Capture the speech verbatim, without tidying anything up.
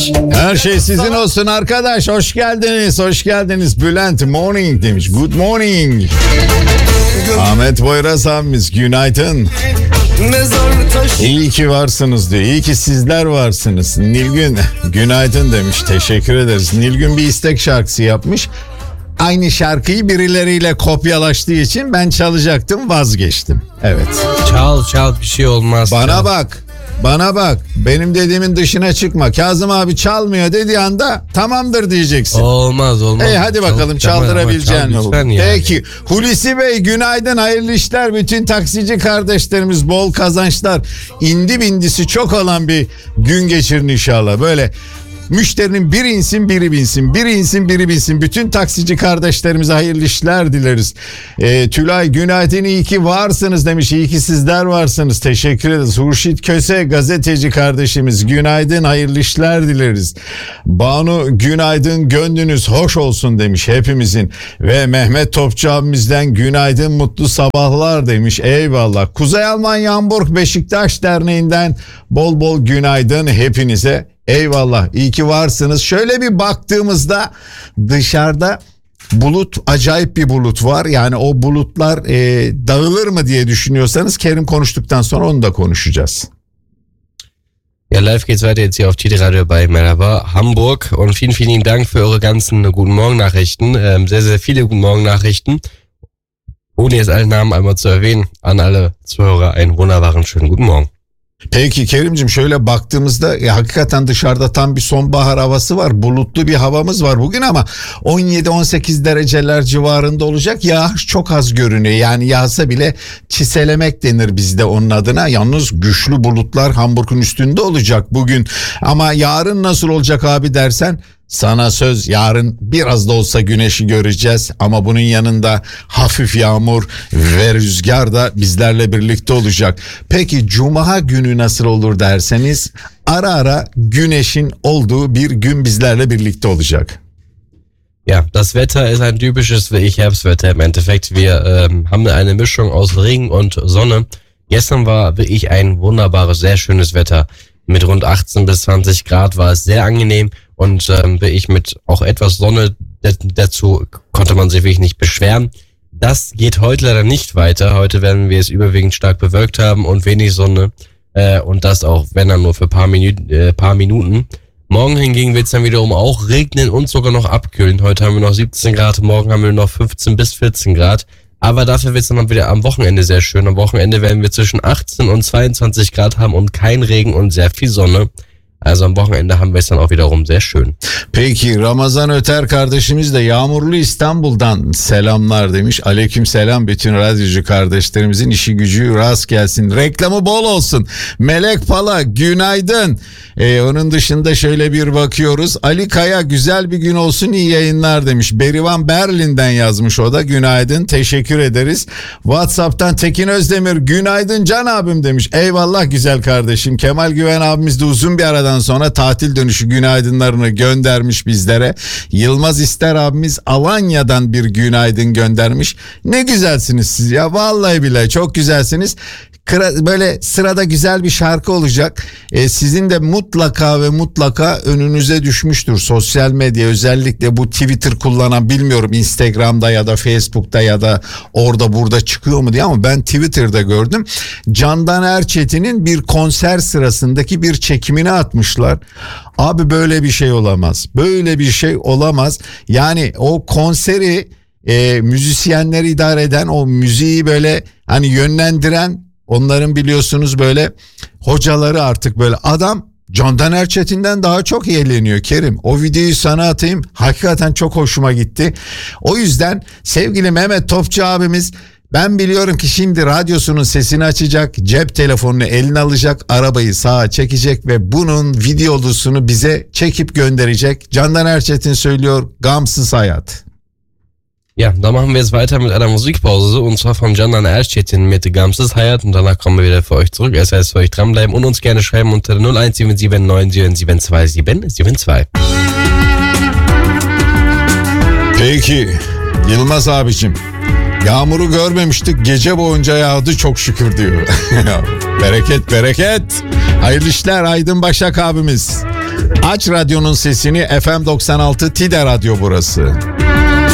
Her şey sizin olsun arkadaş. Hoş geldiniz, hoş geldiniz. Bülent morning demiş. Good morning. Ahmet Boyraz abimiz günaydın. İyi ki varsınız diyor. İyi ki sizler varsınız. Nilgün günaydın demiş. Teşekkür ederiz. Nilgün bir istek şarkısı yapmış. Aynı şarkıyı birileriyle kopyalaştığı için ben çalacaktım, vazgeçtim. Evet. Çal çal, bir şey olmaz. Bana çal. bak. Bana bak, benim dediğimin dışına çıkma. Kazım abi çalmıyor dediği anda tamamdır diyeceksin. Olmaz olmaz. Hey hadi bakalım, Çal, çaldırabileceğin mi? çal, Peki Hulusi Bey günaydın, hayırlı işler. Bütün taksici kardeşlerimiz bol kazançlar. İndi bindisi çok olan bir gün geçirin inşallah. Böyle müşterinin biri insin biri binsin, biri insin biri binsin. Bütün taksici kardeşlerimize hayırlı işler dileriz. Ee, Tülay günaydın, iyi ki varsınız demiş. İyi ki sizler varsınız, teşekkür ederiz. Hurşit Köse gazeteci kardeşimiz günaydın, hayırlı işler dileriz. Banu günaydın, gönlünüz hoş olsun demiş hepimizin. Ve Mehmet Topçu abimizden günaydın, mutlu sabahlar demiş. Eyvallah. Kuzey Almanya Hamburg Beşiktaş Derneği'nden bol bol günaydın hepinize. Eyvallah, iyi ki varsınız. Şöyle bir baktığımızda dışarıda bulut, acayip bir bulut var. Yani o bulutlar e, dağılır mı diye düşünüyorsanız Kerim konuştuktan sonra onu da konuşacağız. Ja, live geht's weiter jetzt hier auf T D Radio bei Merhaba Hamburg und vielen, vielen Dank für eure ganzen Guten Morgen Nachrichten. Ähm, sehr, sehr viele Guten Morgen Nachrichten. Ohne jetzt alle Namen einmal zu erwähnen, an alle Zuhörer einen wunderbaren, schönen guten Morgen. Peki Kerim'cim, şöyle baktığımızda ya, hakikaten dışarıda tam bir sonbahar havası var. Bulutlu bir havamız var bugün ama on yedi on sekiz dereceler civarında olacak. Yağış çok az görünüyor. Yani yağsa bile çiselemek denir bizde onun adına. Yalnız güçlü bulutlar Hamburg'un üstünde olacak bugün. Ama yarın nasıl olacak abi dersen, sana söz, yarın biraz da olsa güneşi göreceğiz ama bunun yanında hafif yağmur ve rüzgar da bizlerle birlikte olacak. Peki Cuma günü nasıl olur derseniz, ara ara güneşin olduğu bir gün bizlerle birlikte olacak. Ja, das Wetter ist ein typisches wie ich Herbstwetter im Endeffekt. Wir ähm, haben eine Mischung aus Regen und Sonne. Gestern war wie ich ein wunderbares, sehr schönes Wetter. Mit rund achtzehn bis zwanzig Grad war es sehr angenehm. Und ähm, ich mit auch etwas Sonne dazu konnte man sich wirklich nicht beschweren. Das geht heute leider nicht weiter. Heute werden wir es überwiegend stark bewölkt haben und wenig Sonne. Äh, und das auch, wenn dann nur für paar, Minü- äh, paar Minuten. Morgen hingegen wird es dann wiederum auch regnen und sogar noch abkühlen. Heute haben wir noch siebzehn Grad, morgen haben wir noch fünfzehn bis vierzehn Grad. Aber dafür wird es dann wieder am Wochenende sehr schön. Am Wochenende werden wir zwischen achtzehn und zweiundzwanzig Grad haben und kein Regen und sehr viel Sonne. Also am Wochenende haben wir es dann auch wiederum sehr schön. Peki Ramazan Öter kardeşimiz de yağmurlu İstanbul'dan selamlar demiş. Aleyküm selam bütün radyocu kardeşlerimizin, işi gücü rast gelsin. Reklamı bol olsun. Melek Pala günaydın. Ee, onun dışında şöyle bir bakıyoruz. Ali Kaya güzel bir gün olsun, iyi yayınlar demiş. Berivan Berlin'den yazmış o da, günaydın, teşekkür ederiz. WhatsApp'tan Tekin Özdemir günaydın Can abim demiş. Eyvallah güzel kardeşim. Kemal Güven abimiz de uzun bir aradan sonra tatil dönüşü günaydınlarını göndermiş bizlere. Yılmaz İster abimiz Alanya'dan bir günaydın göndermiş. Ne güzelsiniz siz ya, vallahi billahi çok güzelsiniz. Böyle sırada güzel bir şarkı olacak. Ee, sizin de mutlaka ve mutlaka önünüze düşmüştür. Sosyal medya, özellikle bu Twitter kullanan, bilmiyorum Instagram'da ya da Facebook'ta ya da orada burada çıkıyor mu diye, ama ben Twitter'da gördüm. Candan Erçetin'in bir konser sırasındaki bir çekimini atmışlar. Abi böyle bir şey olamaz. Böyle bir şey olamaz. Yani o konseri e, müzisyenleri idare eden, o müziği böyle hani yönlendiren, onların biliyorsunuz böyle hocaları, artık böyle adam Candan Erçetin'den daha çok eğleniyor Kerim. O videoyu sana atayım. Hakikaten çok hoşuma gitti. O yüzden sevgili Mehmet Topçu abimiz, ben biliyorum ki şimdi radyosunun sesini açacak, cep telefonunu eline alacak, arabayı sağa çekecek ve bunun videolusunu bize çekip gönderecek. Candan Erçetin söylüyor, Gamsız Hayat. Ja, da machen wir jetzt weiter mit einer Musikpause, und zwar von Candan Erçetin mit Gamsız Hayat, und danach kommen wir wieder für euch zurück. Es heißt, für euch dranbleiben und uns gerne schreiben unter null eins sieben sieben neun sieben sieben zwei sieben sieben zwei. Peki Yılmaz abicim, yağmuru görmemiştik, gece boyunca yağdı çok şükür diyor. Bereket bereket. Hayırlı işler Aydın Başak abimiz. Aç radyonun sesini, F M doksan altı Tide Radyo burası.